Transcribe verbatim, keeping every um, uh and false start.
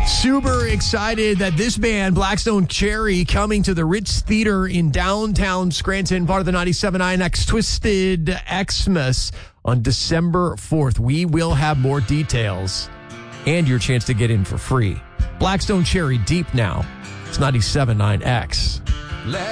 Super excited that this band, Blackstone Cherry, coming to the Ritz Theater in downtown Scranton, part of the ninety-seven point nine X Twisted Xmas on December fourth. We will have more details and your chance to get in for free. Blackstone Cherry, Deep Now. It's ninety-seven point nine X.